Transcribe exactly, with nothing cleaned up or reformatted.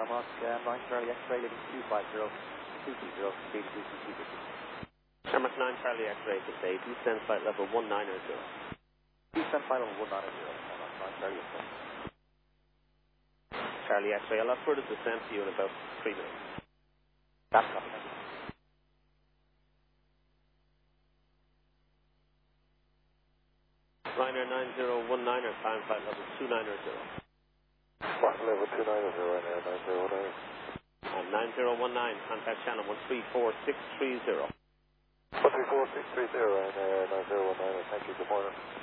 Tarmac, uh, nine Charlie X-ray, leading two five zero, two two zero, three two two two. Tarmac nine Charlie X-ray to say descend flight level one nine zero. Descend flight level one nine zero, Tarmac nine Charlie X-ray. Charlie X-ray, I'll have further descent to you in about three minutes. That's copy. Ryanair nine zero one nine, or time flight level two nine zero. Flight level two nine zero, Ryanair nine zero one nine. And nine zero one nine, contact channel one three four six three zero. one three four six three zero, Ryanair nine zero one nine, thank you, good morning.